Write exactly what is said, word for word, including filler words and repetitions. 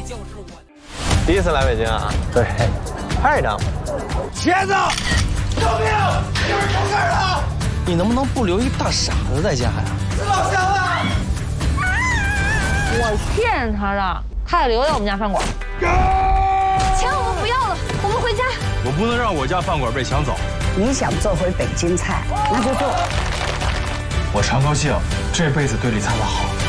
第一次来北京啊？对，拍一张。 茄子，救命！有人出事了！ 你能不能不留一大傻子在家呀？ 是老乡啊！ 我骗他的，他得留在我们家饭馆。 钱我们不要了，我们回家。 我不能让我家饭馆被抢走。 你想做回北京菜，那就做。 我常高兴，这辈子对李灿的好。